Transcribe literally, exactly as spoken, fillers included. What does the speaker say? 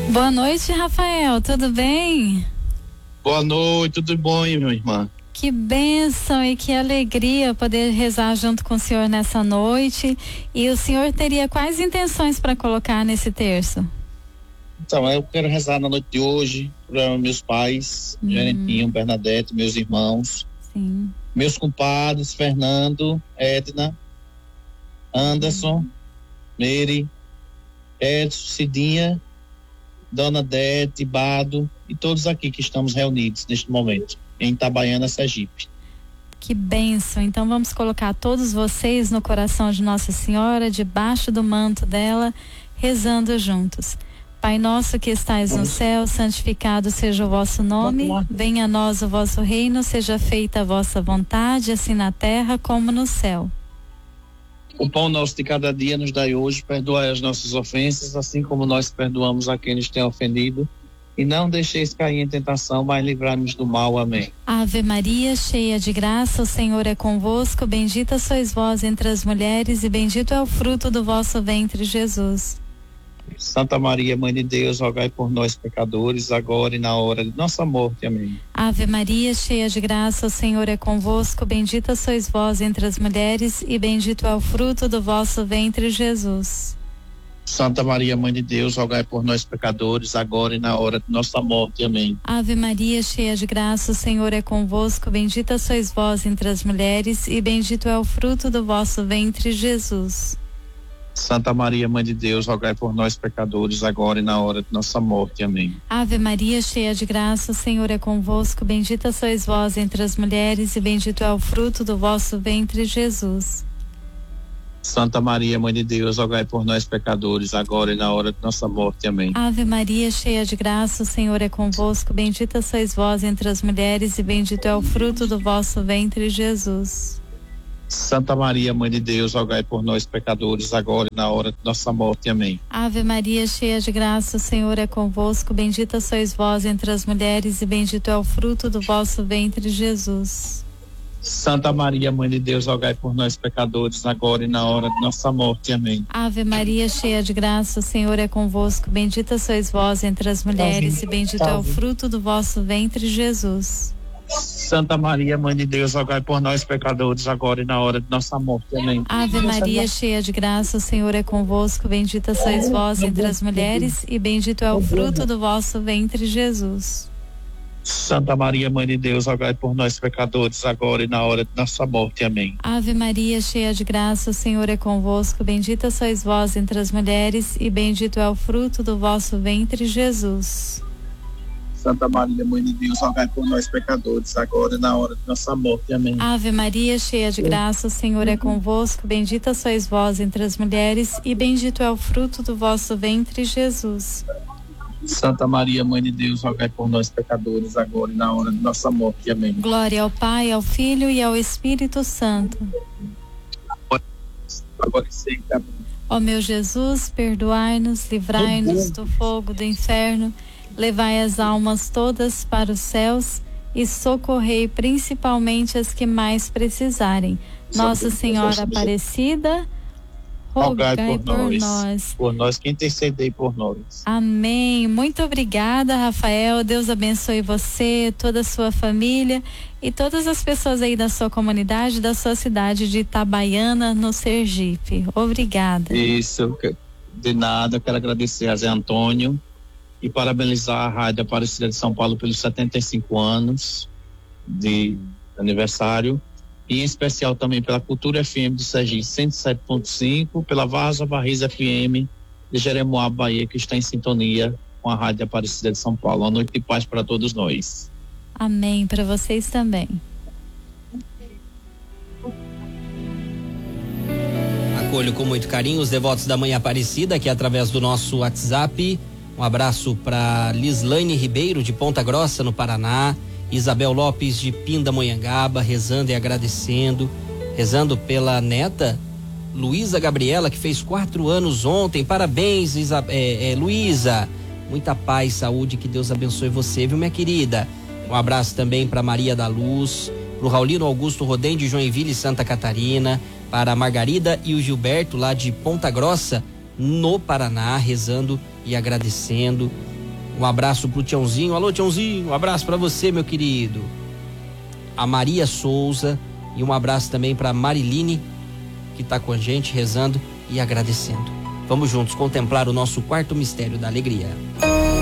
Boa noite, Rafael, tudo bem? Boa noite, tudo bom, minha irmã? Que bênção e que alegria poder rezar junto com o senhor nessa noite. E o senhor teria quais intenções para colocar nesse terço? Então, eu quero rezar na noite de hoje para meus pais, hum. Gerentinho, Bernadette, meus irmãos, Sim. meus compadres, Fernando, Edna, Anderson, hum. Mary, Edson, Cidinha, Dona Dete, Bado e todos aqui que estamos reunidos neste momento em Itabaiana, Sergipe. Que bênção. Então vamos colocar todos vocês no coração de Nossa Senhora, debaixo do manto dela, rezando juntos. Pai nosso que estais no céu, santificado seja o vosso nome, venha a nós o vosso reino, seja feita a vossa vontade, assim na terra como no céu. O pão nosso de cada dia nos dai hoje, perdoai as nossas ofensas, assim como nós perdoamos a quem nos tem ofendido. E não deixeis cair em tentação, mas livrai-nos do mal. Amém. Ave Maria, cheia de graça, o Senhor é convosco, bendita sois vós entre as mulheres e bendito é o fruto do vosso ventre, Jesus. Santa Maria, Mãe de Deus, rogai por nós pecadores, agora e na hora de nossa morte. Amém. Ave Maria, cheia de graça, o Senhor é convosco, bendita sois vós entre as mulheres e bendito é o fruto do vosso ventre, Jesus. Santa Maria, Mãe de Deus, rogai por nós pecadores, agora e na hora de nossa morte. Amém. Ave Maria, cheia de graça, o Senhor é convosco, bendita sois vós entre as mulheres e bendito é o fruto do vosso ventre, Jesus. Santa Maria, Mãe de Deus, rogai por nós pecadores, agora e na hora de nossa morte. Amém. Ave Maria, cheia de graça, o Senhor é convosco, bendita sois vós entre as mulheres e bendito é o fruto do vosso ventre, Jesus. Santa Maria, Mãe de Deus, rogai por nós pecadores, agora e na hora de nossa morte. Amém. Ave Maria, cheia de graça, o Senhor é convosco, bendita sois vós entre as mulheres e bendito é o fruto do vosso ventre, Jesus. Santa Maria, Mãe de Deus, rogai por nós pecadores, agora e na hora de nossa morte. Amém. Ave Maria, cheia de graça, o Senhor é convosco, bendita sois vós entre as mulheres e bendito é o fruto do vosso ventre, Jesus. Santa Maria, Mãe de Deus, rogai por nós pecadores, agora e na hora de nossa morte. Amém. Ave Maria, cheia de graça, o Senhor é convosco, bendita sois vós entre as mulheres e bendito é o fruto do vosso ventre, Jesus. Santa Maria, Mãe de Deus, rogai por nós pecadores, agora e na hora de nossa morte. Amém. Ave Maria, cheia de graça, o Senhor é convosco, bendita sois vós entre as mulheres e bendito é o fruto do vosso ventre, Jesus. Santa Maria, Mãe de Deus, rogai por nós pecadores, agora e na hora de nossa morte. Amém. Ave Maria, cheia de graça, o Senhor é convosco, bendita sois vós entre as mulheres e bendito é o fruto do vosso ventre, Jesus. Santa Maria, Mãe de Deus, rogai por nós pecadores, agora e na hora de nossa morte. Amém. Ave Maria, cheia de graça, o Senhor é convosco, bendita sois vós entre as mulheres e bendito é o fruto do vosso ventre, Jesus. Santa Maria, Mãe de Deus, rogai por nós pecadores, agora e na hora de nossa morte. Amém. Glória ao Pai, ao Filho e ao Espírito Santo. Agora e sempre. Ó meu Jesus, perdoai-nos, livrai-nos do fogo do inferno, levai as almas todas para os céus e socorrei principalmente as que mais precisarem. Nossa Senhora Aparecida, rogai por, por nós. nós. Por nós que intercedei por nós. Amém. Muito obrigada, Rafael. Deus abençoe você, toda a sua família e todas as pessoas aí da sua comunidade, da sua cidade de Itabaiana, no Sergipe. Obrigada. Isso, de nada, quero agradecer a Zé Antônio e parabenizar a Rádio Aparecida de São Paulo pelos setenta e cinco anos de aniversário. E em especial também pela Cultura F M do Sergipe cento e sete ponto cinco, pela Vaza Barris F M de Jeremoabo, Bahia, que está em sintonia com a Rádio Aparecida de São Paulo. Uma noite de paz para todos nós. Amém, para vocês também. Acolho com muito carinho os devotos da Mãe Aparecida aqui através do nosso WhatsApp. Um abraço para Lislaine Ribeiro de Ponta Grossa, no Paraná. Isabel Lopes de Pindamonhangaba, rezando e agradecendo, rezando pela neta Luísa Gabriela, que fez quatro anos ontem. Parabéns, Isa, é, é, Luísa, muita paz, saúde, que Deus abençoe você, viu, minha querida? Um abraço também para Maria da Luz, para o Raulino Augusto Rodem de Joinville, Santa Catarina, para a Margarida e o Gilberto lá de Ponta Grossa, no Paraná, rezando e agradecendo. Um abraço pro Tiãozinho. Alô, Tiãozinho, um abraço para você, meu querido. A Maria Souza, e um abraço também para Mariline, que tá com a gente rezando e agradecendo. Vamos juntos contemplar o nosso quarto mistério da alegria.